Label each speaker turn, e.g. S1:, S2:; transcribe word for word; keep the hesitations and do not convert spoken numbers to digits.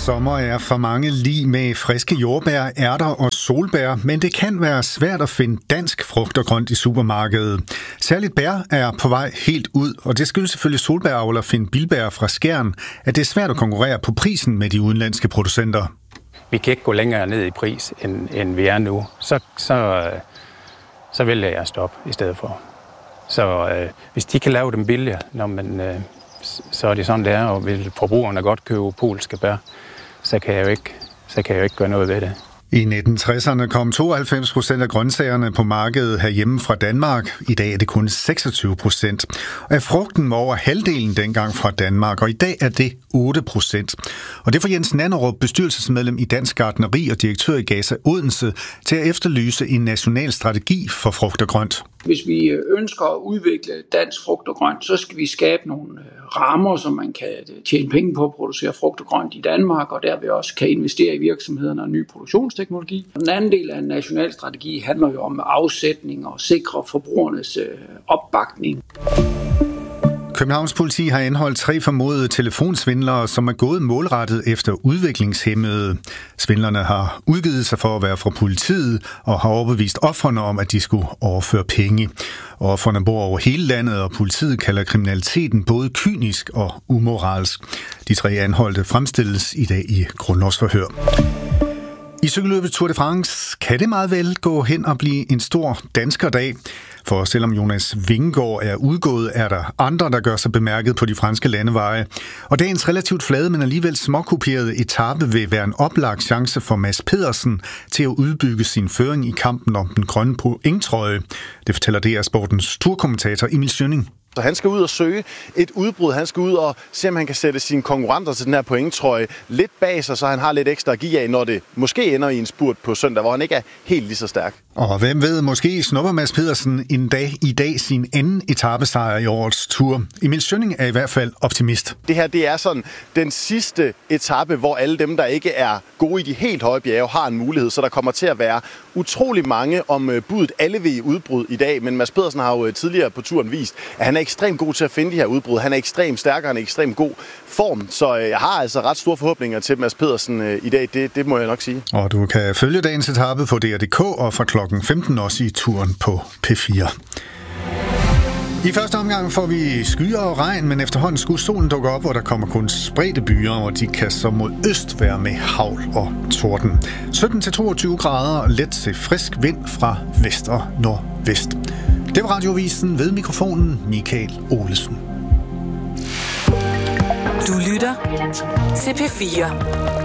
S1: Sommer er for mange lig med friske jordbær, ærter og solbær, men det kan være svært at finde dansk frugt og grønt i supermarkedet. Særligt bær er på vej helt ud, og det skyldes selvfølgelig solbæravler Finn Bilberg fra Skjern, at det er svært at konkurrere på prisen med de udenlandske producenter.
S2: Vi kan ikke gå længere ned i pris, end, end vi er nu. Så, så, så vælger jeg at stoppe i stedet for. Så øh, hvis de kan lave dem billigere, når man... Øh, så er det sådan, det er, og vil forbrugerne godt købe polske bær, så kan jeg jo ikke, så kan jeg jo ikke gøre noget ved det.
S1: I nitten tresserne kom tooghalvfems procent af grøntsagerne på markedet herhjemme fra Danmark. I dag er det kun seksogtyve procent. Og frugten var over halvdelen dengang fra Danmark, og i dag er det otte procent. Og det får Jens Nanderup, bestyrelsesmedlem i Dansk Gartneri og direktør i Gaza Odense, til at efterlyse en national strategi for frugt og grønt.
S3: Hvis vi ønsker at udvikle dansk frugt og grønt, så skal vi skabe nogle rammer, så man kan tjene penge på at producere frugt og grønt i Danmark, og derved også kan investere i virksomhederne og ny produktionsteknologi. Den anden del af en national strategi handler jo om afsætning og sikre forbrugernes opbakning.
S1: Københavns politi har anholdt tre formodede telefonsvindlere, som er gået målrettet efter udviklingshæmmede. Svindlerne har udgivet sig for at være fra politiet og har overbevist ofrene om, at de skulle overføre penge. Ofrene bor over hele landet, og politiet kalder kriminaliteten både kynisk og umoralsk. De tre anholdte fremstilles i dag i grundlovsforhør. I cykelløbet Tour de France kan det meget vel gå hen og blive en stor danskerdag. For selvom Jonas Vingegaard er udgået, er der andre, der gør sig bemærket på de franske landeveje. Og dagens relativt flade, men alligevel småkuperede etape vil være en oplagt chance for Mads Pedersen til at udbygge sin føring i kampen om den grønne pointtrøje. Det fortæller D R Sportens turkommentator Emil Schønning.
S4: Så han skal ud og søge et udbrud. Han skal ud og se, om han kan sætte sine konkurrenter til den her pointtrøje lidt bag sig, så han har lidt ekstra at give af, når det måske ender i en spurt på søndag, hvor han ikke er helt lige så stærk.
S1: Og hvem ved, måske snupper Mads Pedersen en dag i dag sin anden etapesejr i årets tur. Emil Schønning er i hvert fald optimist.
S4: Det her, det er sådan den sidste etape, hvor alle dem, der ikke er gode i de helt høje bjerge, har en mulighed, så der kommer til at være utrolig mange om budet alle ved udbrud i dag, men Mads Pedersen har jo tidligere på turen vist, at han er ekstremt god til at finde de her udbrud. Han er ekstremt stærk, og han er ekstremt god form, så jeg har altså ret store forhåbninger til Mads Pedersen i dag, det, det må jeg nok sige.
S1: Og du kan følge dagens etape på D R punktum d k og fra klokken femten også i turen på P fire. I første omgang får vi skyer og regn, men efterhånden skulle solen dukke op, og der kommer kun spredte byer, og de kan så mod øst være med hagl og torden. sytten til toogtyve grader og let til frisk vind fra vest og nordvest. Det var Radioavisen, ved mikrofonen Michael Olesen.
S5: Du lytter til P fire.